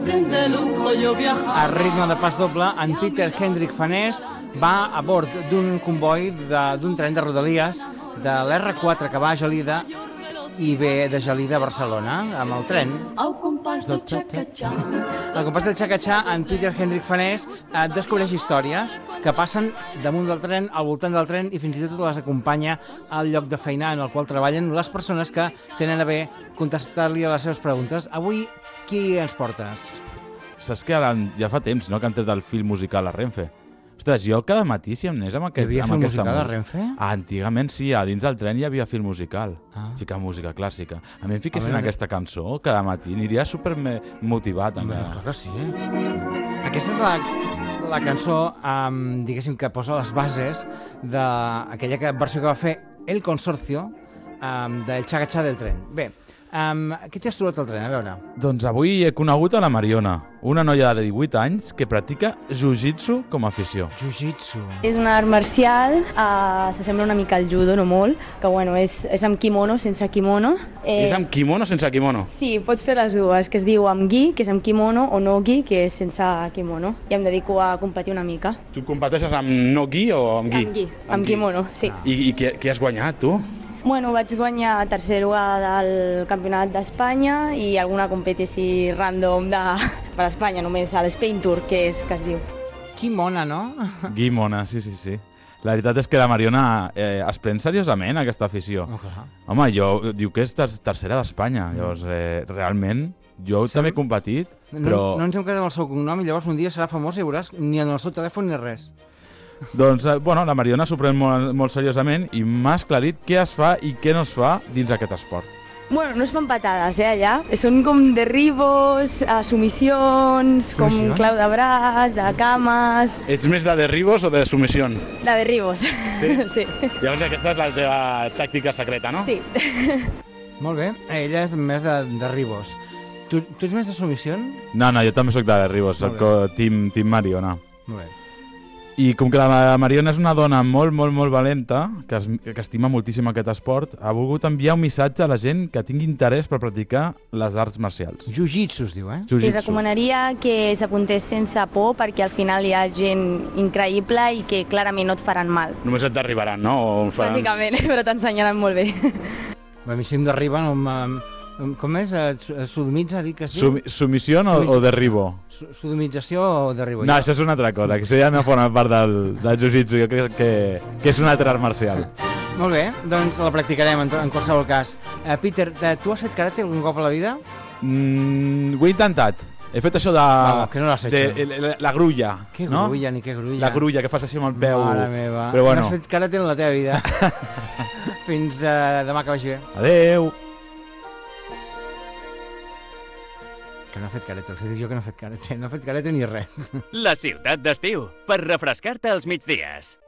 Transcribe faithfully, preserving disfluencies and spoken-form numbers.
A ritme de pas doble, en Peter Hendrik Fanés va a bord d'un comboi d'un tren de Rodalies de l'erre quatre que va a Gelida i ve de Gelida a Barcelona amb el tren. Al compàs del xacatxà, en Peter Hendrik Fanés descobreix històries que passen damunt del tren, al voltant del tren i fins i tot les acompanya al lloc de feina en el qual treballen les persones que tenen a bé contestar-li a les seves preguntes. Avui, qui ens portes? Saps que ara, ja fa temps, no?, que antes del film musical a Renfe. Ostres, jo cada matí, si em anés amb aquest... Hi havia amb film aquesta musical a música- Renfe? Ah, antigament sí, a dins del tren hi havia film musical. Ah. Ficar música clàssica. A mi em fiquessin A veure, aquesta cançó cada matí, aniria super motivat. Home, encara. clar que sí, eh? Aquesta és la, la cançó, um, diguéssim, que posa les bases d'aquella que, versió que va fer El Consorcio um, del xacatxà del tren. Bé, um, què t'hi has trobat al tren? A veure. Doncs avui he conegut a la Mariona, una noia de divuit anys que practica jiu-jitsu com a afició. Jiu-jitsu. És un art marcial, uh, s'assembla una mica al judo, no molt, que bueno, és, és amb kimono, sense kimono. Eh... És amb kimono o sense kimono? Sí, pots fer les dues, que es diu amb gi, que és amb kimono, o no gi, que és sense kimono. I em dedico a competir una mica. Tu competeixes amb no gi o amb gi? Amb gi, amb kimono, sí. Ah. I, i què, què has guanyat, tu? Bueno, vaig guanyar tercer lugar del Campionat d'Espanya i alguna competició random de, per Espanya, només a l'Spain Tour, que, és, que es diu. Qui mona, no? Guimona, sí, sí, sí. La veritat és que la Mariona eh, es pren seriosament aquesta afició. Oh, clar. Home, jo diu que és ter tercera d'Espanya, llavors eh, realment jo Sí. també he competit, No, però... no ens hem quedat amb el seu cognom i llavors un dia serà famós i veuràs ni en el seu telèfon ni res. Doncs, eh, bueno, la Mariona s'ho pren molt, molt seriosament i m'ha esclarit què es fa i què no es fa dins aquest esport. Bueno, no es fan patades, eh, allà. Són com derribos, eh, submissions, com Submissió? clau de braç, de cames... Ets més de derribos o de submissió? De derribos. Sí? Sí. Llavors aquesta és la teva tàctica secreta, no? Sí. Molt bé, ella és més de, de ribos. Tu, tu ets més de submissió? No, no, jo també sóc de derribos, Molt soc team, team Mariona. Molt bé. I com que la Mariona és una dona molt, molt, molt valenta, que, es, que estima moltíssim aquest esport, ha volgut enviar un missatge a la gent que tingui interès per practicar les arts marcials. Jiu-jitsu es diu, eh? Li Jiu-jitsu. recomanaria que s'apuntés sense por perquè al final hi ha gent increïble i que clarament no et faran mal. Només et derribaran, no? O faran... Bàsicament, però t'ensenyaran molt bé. A mi si em derriben, em, em, com és? Eh, su- eh, Sodomitza, dic que sí? Sum Submissió o, o derribo? Su- Sodomització o derribo? No, això és una altra cosa, que això ja no forma part del, del jiu-jitsu, jo crec que, que és un altre art marcial. Molt bé, doncs la practicarem en, to- en qualsevol cas. Uh, Peter, eh, tu has fet karate algun cop a la vida? Mm, ho he intentat. He fet això de... Vamos, que no l'has hecho. de la, la grulla. Que no? grulla, ni que grulla. La grulla, que fas així amb el peu. Mare meva. Però bueno. No has fet karate en la teva vida. Fins uh, demà que vagi bé. Adeu. Que no ha fet karate, els dic jo que no ha fet karate. No ha fet karate ni res. La ciutat d'estiu, per refrescar-te als migdies.